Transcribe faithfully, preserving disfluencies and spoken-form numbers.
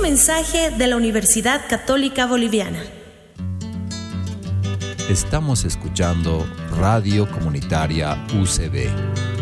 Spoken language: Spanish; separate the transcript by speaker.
Speaker 1: mensaje de la Universidad Católica Boliviana.
Speaker 2: Estamos escuchando Radio Comunitaria U C B.